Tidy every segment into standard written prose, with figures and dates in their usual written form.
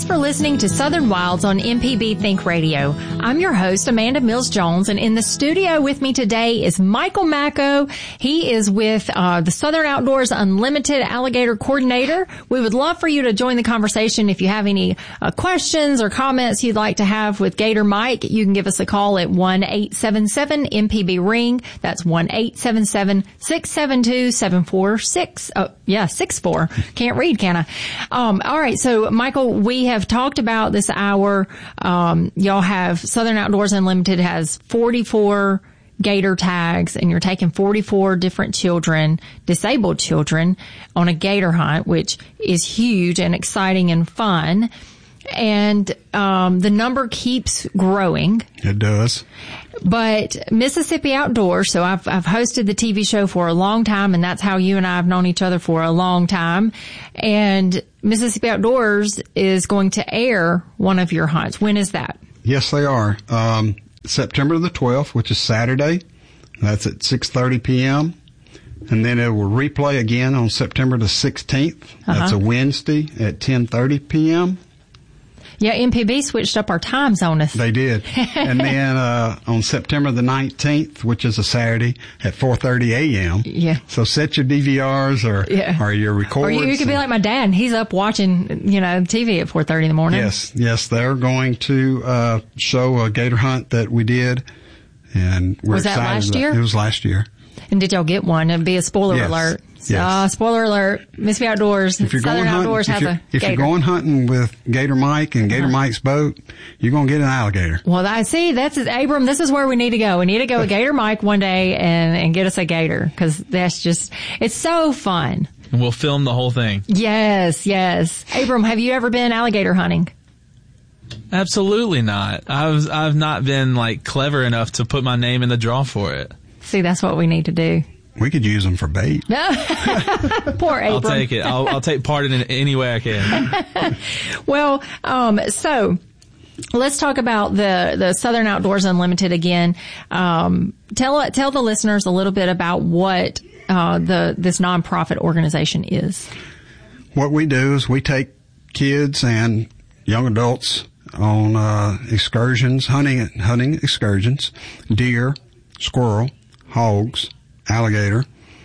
Thanks for listening to Southern Wilds on MPB Think Radio. I'm your host, Amanda Mills-Jones, and in the studio with me today is Michael Macko. He is with the Southern Outdoors Unlimited Alligator Coordinator. We would love for you to join the conversation. If you have any questions or comments you'd like to have with Gator Mike, you can give us a call at 1-877-MPB-RING. That's 1-877-672-746. 64. Can't read, can I? All right. So, Michael, we have talked about this hour. Y'all have Southern Outdoors Unlimited has 44 gator tags, and you're taking 44 different children, disabled children, on a gator hunt, which is huge and exciting and fun. And the number keeps growing. It does. But Mississippi Outdoors, so I've hosted the TV show for a long time, and that's how you and I have known each other for a long time. And Mississippi Outdoors is going to air one of your hunts. When is that? Yes, they are. September the 12th, which is Saturday. That's at 6:30 p.m. And then it will replay again on September the 16th. That's a Wednesday at 10:30 p.m. Yeah, MPB switched up our time zone. They did. And then on September the 19th, which is a Saturday, at 4:30 a.m. Yeah. So set your DVRs or your recorders. Or you could be like my dad, and he's up watching, TV at 4:30 in the morning. Yes, they're going to show a gator hunt that we did, and we're excited. Was that last year? It was last year. And did y'all get one? It'd be a spoiler alert. Yes. Spoiler alert. Mississippi Outdoors, Southern Outdoors has a gator. If you're going hunting with Gator Mike and Gator Mike's boat, you're going to get an alligator. Well, I see. Abram, this is where we need to go. We need to go with Gator Mike one day and get us a gator, because that's just, it's so fun. And we'll film the whole thing. Yes. Abram, have you ever been alligator hunting? Absolutely not. I've not been clever enough to put my name in the draw for it. See, that's what we need to do. We could use them for bait. Poor Abram. I'll take it. I'll take part in it any way I can. Well, so let's talk about the Southern Outdoors Unlimited again. Tell the listeners a little bit about what this nonprofit organization is. What we do is we take kids and young adults on excursions, hunting excursions, deer, squirrel, hogs, alligator,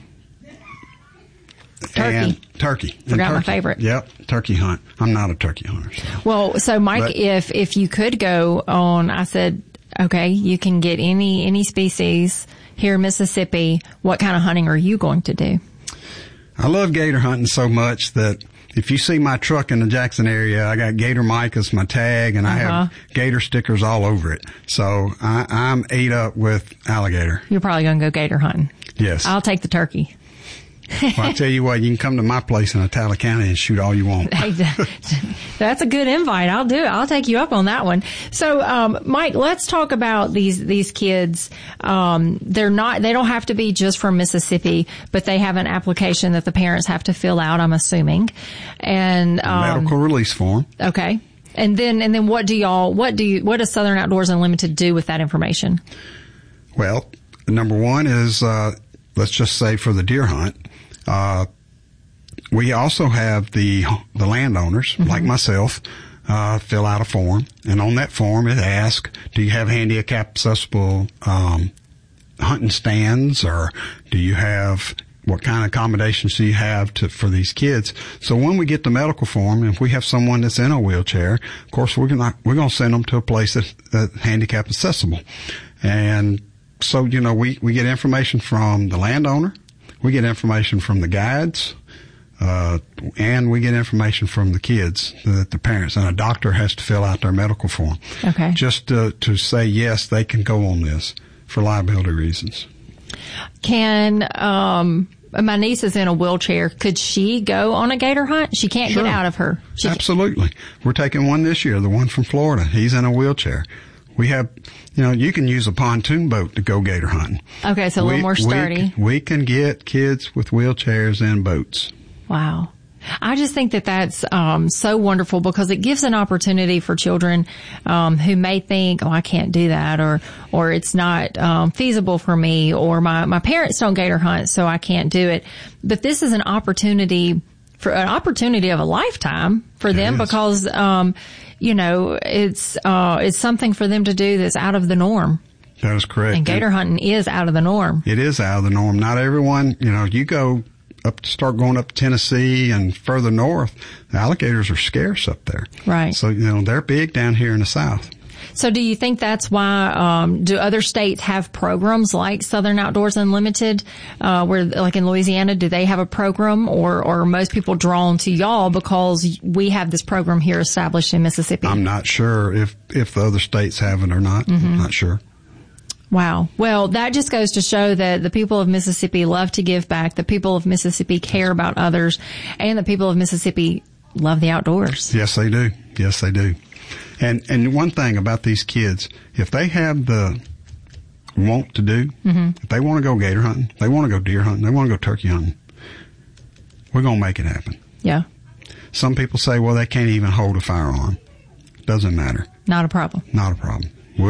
turkey. Forgot my favorite. Yep, turkey hunt. I'm not a turkey hunter. So Mike, if you could go on, I said, okay, you can get any species here in Mississippi. What kind of hunting are you going to do? I love gator hunting so much that if you see my truck in the Jackson area, I got Gator Mike as my tag, and I have gator stickers all over it. So I'm ate up with alligator. You're probably going to go gator hunting. Yes. I'll take the turkey. Well, I'll tell you what, you can come to my place in Attala County and shoot all you want. Hey, that's a good invite. I'll do it. I'll take you up on that one. So, Mike, let's talk about these kids. They don't have to be just from Mississippi, but they have an application that the parents have to fill out, I'm assuming. And, medical release form. Okay. And then what does Southern Outdoors Unlimited do with that information? Well, number one is, let's just say for the deer hunt, we also have the landowners, like myself, fill out a form. And on that form, it asks, do you have handicap accessible, hunting stands, or do you have, what kind of accommodations do you have for these kids? So when we get the medical form, if we have someone that's in a wheelchair, of course, we're going to send them to a place that's handicap accessible. And so, we get information from the landowner, we get information from the guides, and we get information from the kids, the parents, and a doctor has to fill out their medical form. Okay. Just to say, yes, they can go on this for liability reasons. Can, my niece is in a wheelchair. Could she go on a gator hunt? She can't get out of her. Absolutely. We're taking one this year, the one from Florida. He's in a wheelchair. We have, you can use a pontoon boat to go gator hunting. Okay, so a little more sturdy. We can get kids with wheelchairs in boats. Wow. I just think that's so wonderful, because it gives an opportunity for children who may think, I can't do that, or it's not feasible for me, or my parents don't gator hunt, so I can't do it. But this is an opportunity for an opportunity of a lifetime for them because, it's something for them to do that's out of the norm. That is correct. And gator hunting is out of the norm. It is out of the norm. Not everyone, you go start going up to Tennessee and further north, the alligators are scarce up there. Right. So, they're big down here in the South. So do you think that's why, do other states have programs like Southern Outdoors Unlimited, where like in Louisiana, do they have a program or are most people drawn to y'all because we have this program here established in Mississippi? I'm not sure if the other states have it or not. Mm-hmm. I'm not sure. Wow. Well, that just goes to show that the people of Mississippi love to give back. The people of Mississippi care about others, and the people of Mississippi love the outdoors. Yes, they do. Yes, they do. And one thing about these kids, if they have the want to do, if they want to go gator hunting, they want to go deer hunting, they want to go turkey hunting, we're going to make it happen. Yeah. Some people say, well, they can't even hold a firearm. Doesn't matter. Not a problem. Not a problem.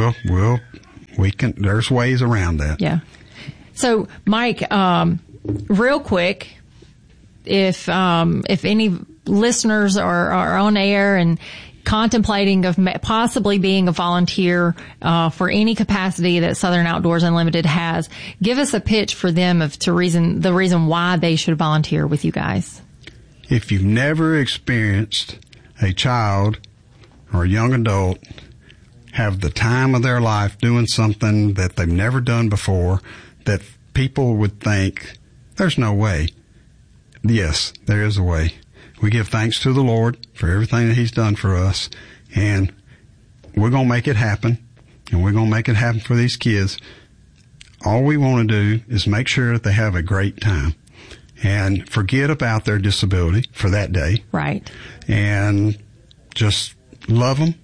We can, there's ways around that. Yeah. So, Mike, real quick, if any listeners are on air and contemplating of possibly being a volunteer, for any capacity that Southern Outdoors Unlimited has, give us a pitch for them the reason why they should volunteer with you guys. If you've never experienced a child or a young adult have the time of their life doing something that they've never done before, that people would think, there's no way. Yes, there is a way. We give thanks to the Lord for everything that He's done for us, and we're going to make it happen, and we're going to make it happen for these kids. All we want to do is make sure that they have a great time and forget about their disability for that day. Right. And just love them.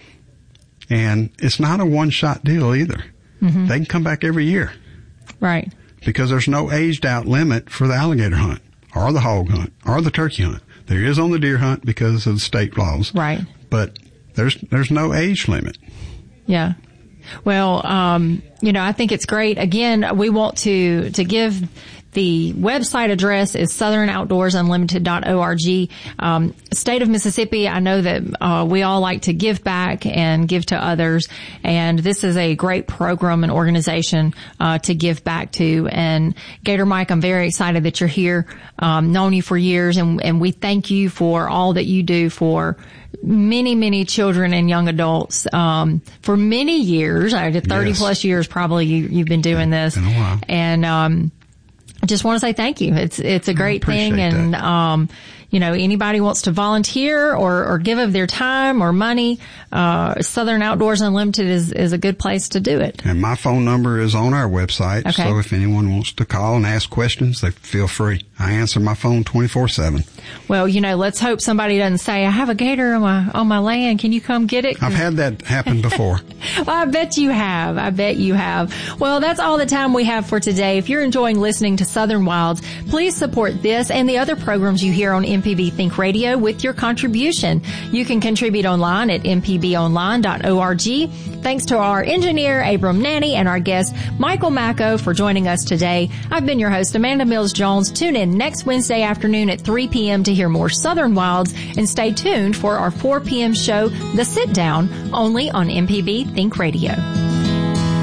And it's not a one-shot deal either. Mm-hmm. They can come back every year. Right. Because there's no aged-out limit for the alligator hunt or the hog hunt or the turkey hunt. There is on the deer hunt because of the state laws. Right. But there's no age limit. Yeah. Well, I think it's great. Again, we want to give the website address is southernoutdoorsunlimited.org. State of Mississippi, I know that we all like to give back and give to others, and this is a great program and organization to give back to. And Gator Mike, I'm very excited that you're here. Known you for years, and we thank you for all that you do for many, many children and young adults. For many years, 30 plus years probably you've been doing this. Been a while. And I just want to say thank you. It's a great thing. And, anybody wants to volunteer or give of their time or money, Southern Outdoors Unlimited is a good place to do it. And my phone number is on our website. Okay. So if anyone wants to call and ask questions, they feel free. I answer my phone 24/7. Well, let's hope somebody doesn't say, I have a gator on my land. Can you come get it? I've had that happen before. Well, I bet you have. Well, that's all the time we have for today. If you're enjoying listening to Southern Wilds, please support this and the other programs you hear on MPB Think Radio with your contribution. You can contribute online at mpbonline.org. Thanks to our engineer, Abram Nanny, and our guest, Michael Macko, for joining us today. I've been your host, Amanda Mills-Jones. Tune in next Wednesday afternoon at 3 p.m. to hear more Southern Wilds, and stay tuned for our 4 p.m. show, The Sit Down, only on MPB Think Radio.